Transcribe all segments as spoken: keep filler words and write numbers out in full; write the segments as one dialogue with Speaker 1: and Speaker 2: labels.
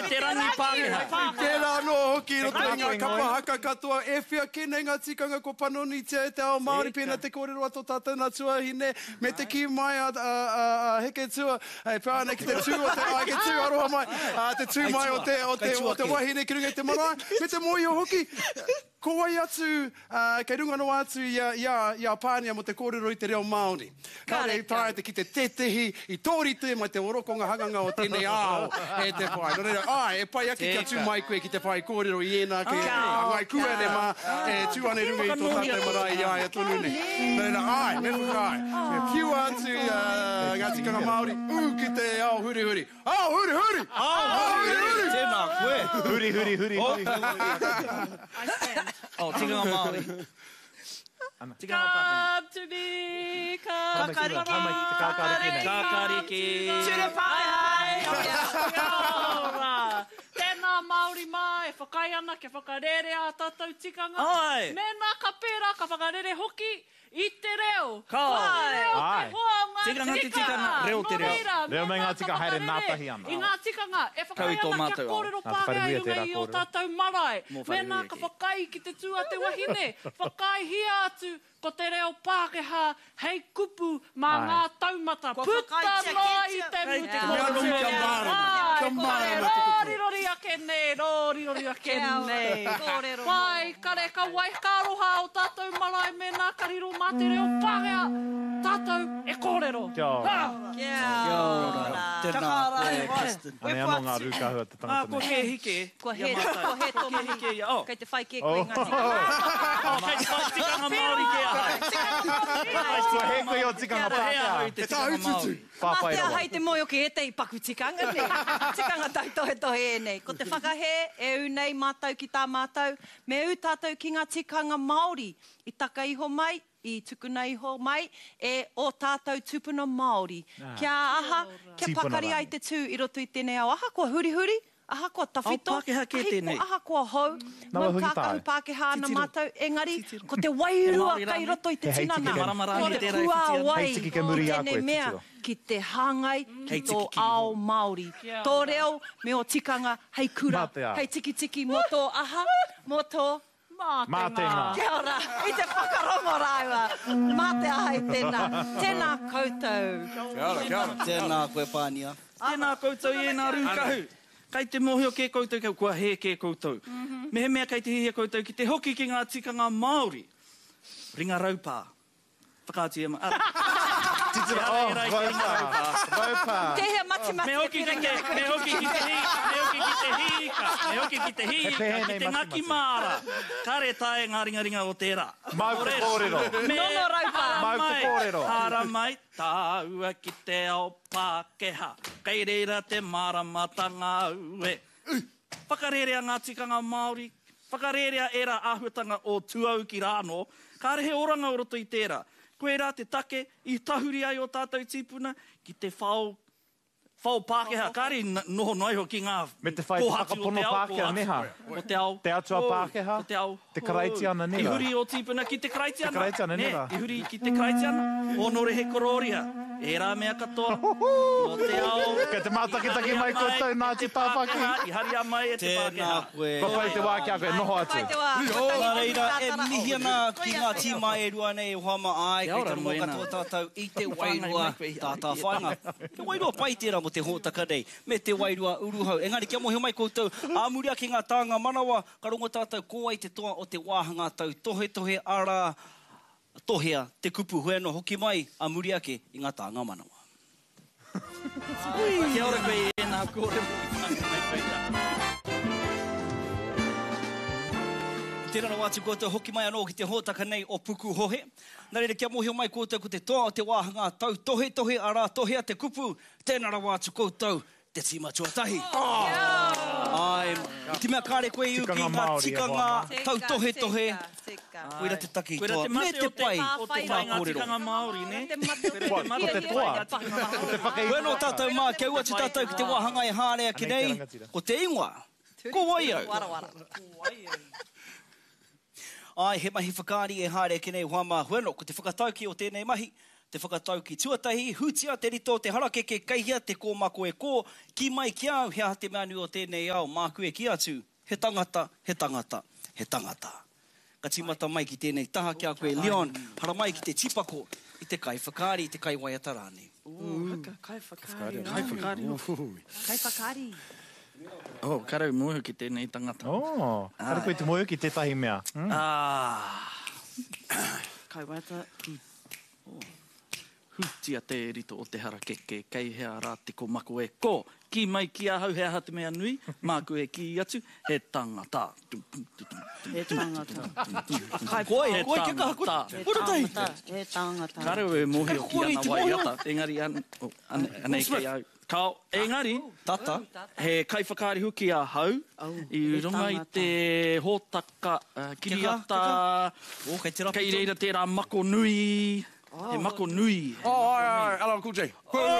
Speaker 1: te rangi Pākehā.
Speaker 2: Tērā no hoki roto i ngā kapahaka katoa e whia kene ngā tikanga ko panoni te te ao Māori pēnā te kōrero ato tātou nā tuahine me te ki mai a, a, a, a heke tua hei pāne ki te tū o te ai ke tū aroha mai a, te tū mai o te, o te, o te wahine ki runga i te marae me te moi o hoki ko wai atu, uh, kei runga no atu ia, ia, ia pānia mo te kōrero i te reo Māori. Kāre i pāia te ki te tetehi, i tōri te mai te orokonga hanganga o tēnei ao e te whai. No reira, ai, e pai aki kia tū mai koe ki te whai kōrero i ena, ke ngai kua ne mā, e tū ane runga i tō tātai marae i ai a tonu ne. No reira, ai, me whakai. Me piu atu uh, ngā tikanga Māori, u ki te ao huri huri. Ao huri huri! Ao huri huri!
Speaker 3: Tēnā koe.
Speaker 4: Huri huri huri huri.
Speaker 1: I stand.
Speaker 3: Oh, tikanga Māori.
Speaker 1: Tikanga Pākehā. Come to me, kakariki.
Speaker 4: Kakariki.
Speaker 1: Kakariki.
Speaker 5: Ture Pākehā.
Speaker 1: Ora. Tēnā Māori mai, whakai ana ke whakarere a tātou tikanga.
Speaker 3: Ai.
Speaker 1: Mēnā ka pērā, ka whakarere hoki i te reo.
Speaker 3: Ka.
Speaker 1: Ai. Reo
Speaker 4: Ai.
Speaker 1: te hoa ngā
Speaker 3: Tikanga te tikanga, reo te reo.
Speaker 1: No reira,
Speaker 4: Reo me ngā
Speaker 1: mēnā
Speaker 4: tika
Speaker 1: ka
Speaker 4: haere
Speaker 1: whakarere.
Speaker 4: nātahi ana.
Speaker 1: I ngā tikanga, e
Speaker 3: Kau
Speaker 1: whakai
Speaker 3: i tō
Speaker 1: ana
Speaker 3: mātou
Speaker 1: kia
Speaker 3: au.
Speaker 1: kōrero
Speaker 4: Nā te
Speaker 1: Pākehā
Speaker 4: wharehuia
Speaker 1: i runga
Speaker 4: tērā
Speaker 1: i o
Speaker 4: kōrero.
Speaker 1: tātou marae.
Speaker 3: Mō
Speaker 1: Mēnā
Speaker 3: wharehuia
Speaker 1: ka
Speaker 3: ki.
Speaker 1: whakai ki te tua te wahine. Whakai hia atu ko te reo Pākehā hei kupu mā
Speaker 4: Ai.
Speaker 1: ngā taumata.
Speaker 5: Kua
Speaker 1: Puta
Speaker 5: whakai tia
Speaker 1: mai
Speaker 5: ketia.
Speaker 1: te
Speaker 5: Kei
Speaker 1: muti
Speaker 5: te
Speaker 1: kōrero.
Speaker 2: Kia ora, kia mārama. Kia
Speaker 1: Ai,
Speaker 2: mārama
Speaker 1: kore,
Speaker 2: te kupu.
Speaker 1: rori rori a kene, rori rori a
Speaker 5: Kia ora,
Speaker 1: kene.
Speaker 5: kōrero.
Speaker 1: Pai, kare ka wai karoha o tātou marae mēnā ka riro mā te reo Pākehā. Tātou e kōrero.
Speaker 4: Kia ora.
Speaker 5: Kia ora.
Speaker 3: Tēnā koe, Kristen.
Speaker 4: Ane anō ngā rūkahua te
Speaker 3: Ah,
Speaker 4: tangata
Speaker 3: ko
Speaker 4: nei.
Speaker 3: ke hike.
Speaker 5: Kua he,
Speaker 3: Ia mātai.
Speaker 5: kua he tō
Speaker 3: Ko ke
Speaker 5: mahi.
Speaker 3: hike, ia. Oh.
Speaker 5: Kei te whai ke
Speaker 4: Oh.
Speaker 5: koe ngā tikanga.
Speaker 3: Oh, kei te whai tikanga Māori ke ahai.
Speaker 4: Kua he koe o tikanga
Speaker 3: Te hea
Speaker 4: Pākehā.
Speaker 3: hoi te
Speaker 2: Te
Speaker 3: tikanga
Speaker 2: tāututu.
Speaker 3: Māori.
Speaker 4: Whāwhai
Speaker 5: Matea
Speaker 4: rawa.
Speaker 5: hai te moio ki e te i paku tikanga nei. Tikanga tai tohe tohe e nei. Ko te whakahe e u nei mātou ki tā mātou. Me u tātou ki ngā tikanga Māori. I taka iho mai, i tukuna iho mai, e o tātou tupuna Māori. Kia aha, kia
Speaker 4: Tupuna
Speaker 5: pakari ai
Speaker 4: rangi.
Speaker 5: te tū i roto i tēnei au. Aha kua huri huri. Aha kua tawhito.
Speaker 3: Au Pākehā kē
Speaker 5: Ahi
Speaker 3: tēnei.
Speaker 5: kua- Aha kua hou.
Speaker 4: Nawa
Speaker 5: Mau
Speaker 4: hui
Speaker 5: kākahu
Speaker 4: tāe.
Speaker 5: Pākehā ana
Speaker 3: Titiro.
Speaker 5: mātou. Engari,
Speaker 3: Titiro.
Speaker 5: ko te wairua
Speaker 3: He Māori
Speaker 5: kai
Speaker 3: rangi.
Speaker 5: roto i te
Speaker 4: He hei
Speaker 5: tinana.
Speaker 4: tiki ke-
Speaker 3: Maramarangi
Speaker 5: Ko te
Speaker 3: tērā i
Speaker 5: kua
Speaker 3: whitiana.
Speaker 5: wai
Speaker 4: Hei tiki ke muri
Speaker 5: i
Speaker 4: a koe,
Speaker 5: tēnei mea
Speaker 4: titiro.
Speaker 5: ki te hāngai
Speaker 3: Hei
Speaker 5: ki tō
Speaker 3: tiki ki
Speaker 5: ao
Speaker 3: ho.
Speaker 5: Māori.
Speaker 1: Kia
Speaker 5: Tō
Speaker 1: ora.
Speaker 5: reo me o tikanga hei kura.
Speaker 4: Mātea.
Speaker 5: Hei tiki tiki mo tō aha, mo tō...
Speaker 1: Mā te
Speaker 4: Mā te ngā.
Speaker 5: Kia ora, i te whakarongo rāua. Mā te ahai tēnā. Tēnā koutou.
Speaker 2: Kia ora, kia ora.
Speaker 3: Tēnā koe pānia. Tēnā koutou i ēnā rūkahu. Kei te mohio ke koutou, kei kua he ke koutou. Me he mea kei te hia koutou ki te hoki ki ngā tikanga Māori. Ringa raupā. Whakaati e ma...
Speaker 4: Titira, oh, raupā. Raupā.
Speaker 5: Te hea mati mati.
Speaker 3: Me hoki ki te, me hoki ki te hika, me hoki ki te hika, me hoki ki te hika,
Speaker 4: pehe
Speaker 3: ki
Speaker 4: nei
Speaker 3: te
Speaker 4: mati
Speaker 3: ngaki
Speaker 4: mati.
Speaker 3: māra. Kare tae ngā ringa ringa o tērā.
Speaker 4: Mau te kōrero.
Speaker 3: Me
Speaker 5: Nono raupā.
Speaker 4: Mau te kōrero.
Speaker 3: Hara mai, tāua ki te ao Pākehā. Kei reira te māramata ngā ue. Whakarerea ngā tikanga Māori. Whakarerea era āhuatanga o tuau ki rāno. Kāre he oranga o roto i tērā. Koe rā te take i tahuri ai o tātou tīpuna ki te whao, whao Pākehā. Kāre n- noho noiho ki ngā
Speaker 4: Me te whai te
Speaker 3: kōhatu o
Speaker 4: whakapono
Speaker 3: te ao,
Speaker 4: Pākehā
Speaker 3: kōhatu.
Speaker 4: neha.
Speaker 3: O te ao.
Speaker 4: Te atua
Speaker 3: Oh,
Speaker 4: Pākehā.
Speaker 3: o te ao.
Speaker 4: Te karaiti ana
Speaker 3: Oh,
Speaker 4: nera.
Speaker 3: I huri o tīpuna ki te karaiti ana.
Speaker 4: Te karaiti ana
Speaker 3: Ne,
Speaker 4: nera.
Speaker 3: I huri ki te karaiti ana. O nore he kororia. E rā mea katoa. O te ao.
Speaker 4: Kei te mātakitaki mai
Speaker 3: I hari
Speaker 4: koutou
Speaker 3: a
Speaker 4: nā
Speaker 3: mai
Speaker 4: te
Speaker 3: e
Speaker 4: tāwhaki.
Speaker 3: Pākehā, I hari a mai e te Pākehā.
Speaker 4: Ko pai te wā ki a koe noho atu.
Speaker 5: Pai te wā.
Speaker 6: Nā reira, e mihiana ki ngā tīma e rua nei e hama ai,
Speaker 3: Kia
Speaker 6: kei
Speaker 3: ora,
Speaker 6: te
Speaker 3: Moena.
Speaker 6: mokatoa tātou i te
Speaker 3: Ko
Speaker 6: wairua
Speaker 3: whāngai mai koe i
Speaker 6: tātā
Speaker 3: ai.
Speaker 6: whainga. Te wairua pai tērā mo te hōtaka nei, me te wairua uruhau. Engari, kia mohi mai koutou, āmuria ki ngā tāngā manawa, ka rongo tātou ko ai te toa o te wāhanga tau, tohe tohe ara, tohea, te kupu hoi anō hoki mai, āmuria ke i ngā tāngā manawa.
Speaker 3: Kia ora koe e nā kōrero. Mai koe ia.
Speaker 6: Tērana wātu koutou hoki mai anō ki te hōtaka nei o puku hohe. Nā reira kia mohio mai koutou ko te toa o te wāhanga tau tohe tohe ara tohea te kupu. Tēnara wātu koutou te tima tuatahi. Ai, te mea kāre koe iu ki
Speaker 4: Tikanga
Speaker 6: ngā
Speaker 4: Māori e
Speaker 6: tikanga
Speaker 4: wāma.
Speaker 6: tau tohe tohe.
Speaker 5: Tika.
Speaker 6: Koera te taki
Speaker 3: Koera
Speaker 6: toa.
Speaker 3: te
Speaker 6: Me
Speaker 3: mate
Speaker 6: te
Speaker 3: o te,
Speaker 6: pai.
Speaker 3: o te whai ngā
Speaker 6: kōrero.
Speaker 3: tikanga Māori, ne?
Speaker 5: Te mate o te
Speaker 4: What?
Speaker 5: mate.
Speaker 4: O te toa? Te whakei.
Speaker 6: Koe no tātou mā, kia ua te tātou ki te wāhanga e hārea ki
Speaker 4: Anei te
Speaker 6: nei.
Speaker 4: rangatira.
Speaker 6: Ko te ingoa. Ko wai au.
Speaker 5: Wara wara.
Speaker 6: Ai, he mahi whakaari e hāre ki nei huama hueno, ko te whakatauki o tēnei mahi, te whakatau ki tuatahi, hutia te rito, te harakeke, kaihia, te kōmako e kō, ki mai ki au, hea te mea nui o tēnei au, māku e ki atu, he tangata, he tangata, he tangata. Ka timata mai ki tēnei taha ki a koe Leon, hara mai ki te tipako, i te kai whakaari, i te kai waiata rāne.
Speaker 1: Kai whakaari. Kai whakaari.
Speaker 5: Kai whakaari.
Speaker 3: Oh, karau mohu ki tēnei tangata.
Speaker 4: Oh, kare koe te moe ki tētahi mea. Hmm?
Speaker 3: Ah. Kai waiata. Oh. Hutia te rito o te harakeke, kei hea rā te komako e ko. Ki mai ki ahau hea hate mea nui, māku e ki atu, he tangata.
Speaker 1: He tangata.
Speaker 6: Koe, koe, ke kaha koe. Purutai.
Speaker 1: He tangata.
Speaker 3: Karau e mohi o ki ana waiata. Engari an, oh, an, anei kei au. Kao, engari,
Speaker 6: Tata.
Speaker 3: he kai whakaari huki a hau, i runga i te hōtaka, uh, kiriata,
Speaker 6: O, kei te rapu.
Speaker 3: kei reira tērā mako nui, he mako nui.
Speaker 2: Oh, ai, ai, L L Cool J.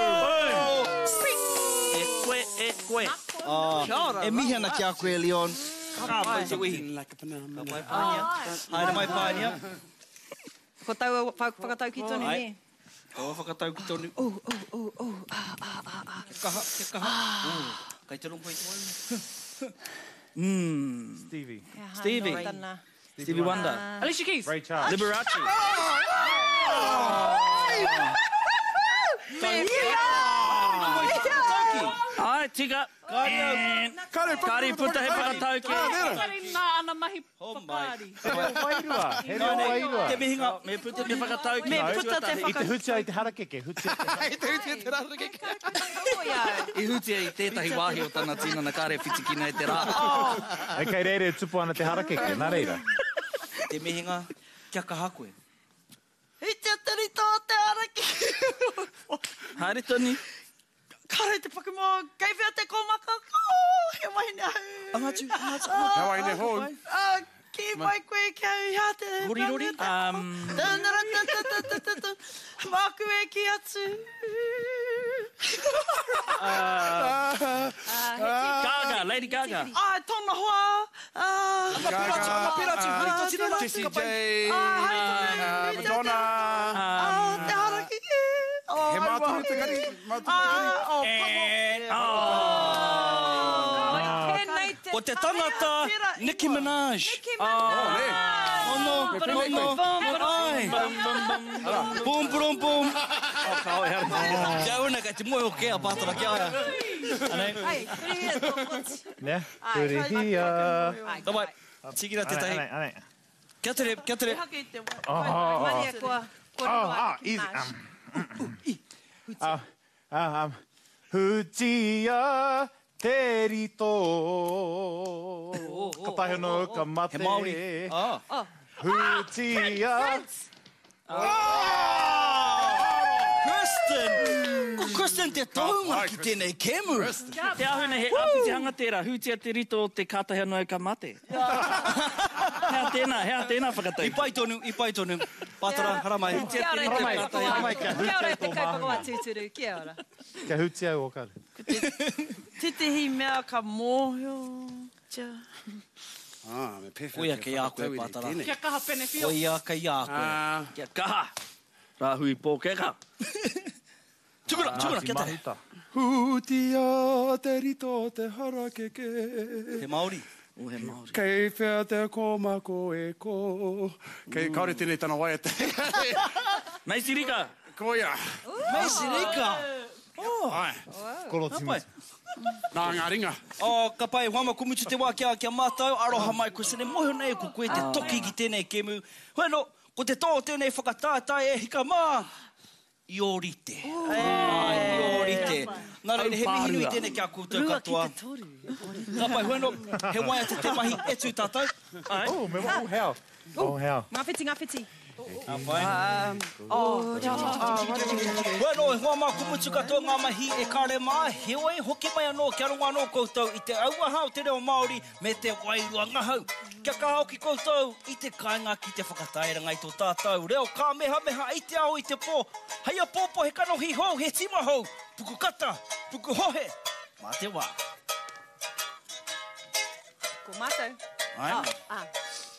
Speaker 3: E koe, e koe.
Speaker 6: E mihana ki a koe, Leon. Ka mai te wihi.
Speaker 2: Like a banana.
Speaker 6: Mai pānia. Haere mai pānia.
Speaker 5: Ko tau whakatau ki tonu
Speaker 6: Ai.
Speaker 5: ni.
Speaker 6: O, whakatau ki tonu.
Speaker 5: Oh, oh, oh, oh. Ah, ah, ah, ah.
Speaker 6: Ke kaha, ke kaha. Oh, kai te rompo i te wai.
Speaker 3: Mm.
Speaker 4: Stevie.
Speaker 3: Stevie.
Speaker 5: Tana.
Speaker 3: Stevie Wonder.
Speaker 1: Alicia Keys.
Speaker 4: Ray Charles.
Speaker 3: Liberace. Ai, tika. And
Speaker 2: Kare,
Speaker 3: Kari puta he whakatau ki.
Speaker 1: Kari nā ana mahi whakaari.
Speaker 4: He reo wairua. He reo wairua.
Speaker 6: Te mihinga.
Speaker 3: Me puta te whakatau ki.
Speaker 1: Me puta te
Speaker 4: I te
Speaker 1: whakatau.
Speaker 4: hutia i te harakeke. Hutia i te
Speaker 3: I hutia i tētahi wāhi o tana tīna na kare whitikina e te rā.
Speaker 4: Ai kai reire tupu ana te harakeke. Nā reira.
Speaker 6: Te mihinga. Kia kaha koe.
Speaker 1: Hei te tari tō te araki.
Speaker 3: Haere toni.
Speaker 1: Kare te whakamoa, kei whia te kōmaka. Oh, he wahine au.
Speaker 6: Angatu, angatu.
Speaker 2: Hea wai ne hou.
Speaker 1: Ah, ki mai koe ki au ia te...
Speaker 6: Rori, rori.
Speaker 3: Um,
Speaker 1: Tēnara, ta, ta, ta, ta, ta, ta. Māku e ki atu.
Speaker 3: Gaga, Lady Gaga.
Speaker 1: Ai, tōna hoa. Ah,
Speaker 2: Gaga.
Speaker 1: Ah,
Speaker 2: Jessie J.
Speaker 1: Ah,
Speaker 2: uh,
Speaker 1: hai,
Speaker 2: Madonna.
Speaker 1: Ah, te haraki. Oh,
Speaker 2: He
Speaker 1: ai,
Speaker 2: mātū
Speaker 1: wā.
Speaker 2: te kari. Mātū te kari.
Speaker 1: Ah, oh,
Speaker 3: And, oh.
Speaker 5: Tēnei te
Speaker 6: O te tangata, Nicki Minaj.
Speaker 5: Nicki
Speaker 2: Oh,
Speaker 5: Minaj.
Speaker 2: ne.
Speaker 6: Oh no, oh no. Ai. Boom, boom, boom. Kia una kai te moe o kea pātara kia aia. Anei.
Speaker 5: Ai, kuri hea tō koti.
Speaker 4: Ne? Kuri hia.
Speaker 6: Tawai, tikira te tahi.
Speaker 4: Anei, anei.
Speaker 6: Kia tere, kia tere.
Speaker 1: haki te wā.
Speaker 4: Oh, oh,
Speaker 5: Maria
Speaker 4: oh.
Speaker 5: kua. Kua
Speaker 4: Oh,
Speaker 5: rua,
Speaker 4: ah,
Speaker 5: Nicki
Speaker 4: easy.
Speaker 5: Minaj.
Speaker 4: Um, ah, ah, um, Hutia te rito. Ka tahi no ka mate.
Speaker 6: He Māori. Ah.
Speaker 4: Hutia.
Speaker 6: Kristen! Ko Kristen te taunga ki tēnei kemu.
Speaker 3: Te ahuna he apiti hanga tērā, hutia te rito o te kātahi anō e ka mate. Hea tēnā, hea tēnā whakatau.
Speaker 6: I pai tonu, i pai tonu. Pātara, hara mai.
Speaker 5: Kia ora
Speaker 4: Hara
Speaker 5: te
Speaker 4: mai,
Speaker 5: kaipapa
Speaker 4: hara mai, kia
Speaker 5: Kia ora
Speaker 4: hutia
Speaker 5: te
Speaker 4: tō
Speaker 5: kaipapa
Speaker 4: mahana.
Speaker 5: wā tūturu. Kia ora.
Speaker 4: Kia hutia o kare.
Speaker 1: Titihi mea ka mōhio. Tia.
Speaker 2: Ah, me pewhia.
Speaker 6: Oia kei a koe, pātara.
Speaker 1: Kia kaha pene whio.
Speaker 6: Oia kai a koe.
Speaker 2: Ah,
Speaker 3: Kia kaha. Rāhui pōkeka.
Speaker 6: Tukura, tukura, kia tahe.
Speaker 4: Mahuta.
Speaker 2: hutia te rito te harakeke.
Speaker 6: He Māori.
Speaker 3: O he Māori.
Speaker 2: Kei whea te kōmako e ko. Kei kaore tēnei tana wai te.
Speaker 3: Mai sirika.
Speaker 2: Koia.
Speaker 6: Mai sirika.
Speaker 2: Ai.
Speaker 4: Kolo
Speaker 6: Ka
Speaker 4: timu.
Speaker 6: pai.
Speaker 2: Nā ngā ringa.
Speaker 6: O, ka pai, huama kumutu te wā kia kia mātau, aroha mai koe sene moho nei ko koe te toki ki tēnei kemu. Hoeno, ko te tō tēnei whakatātai e hika mā, i orite. Ai, i orite. Nā reine, he mihi nui tēnei kia koutou katoa. Ka pai, hoeno, he waia te te mahi etu tātou. Ai.
Speaker 4: Oh, me wa, oh, heo. Oh, heo.
Speaker 5: Ngā whiti, ngā whiti.
Speaker 6: Ka pai. Bueno, e hoa mā kumutu katoa ngā mahi e kāre mā, he oi hoki mai anō kia runga anō koutou i te auaha o te reo Māori me te wairua ngahau. Kia kaha o ki koutou i te kāinga ki te whakataera ngai tō tātou. Reo kā meha meha i te ao i te pō. Haia pōpō he kanohi hou, he tima hou. Puku kata, puku hohe. Mā te wā.
Speaker 5: Ko mātou.
Speaker 6: Ai.
Speaker 5: Ah,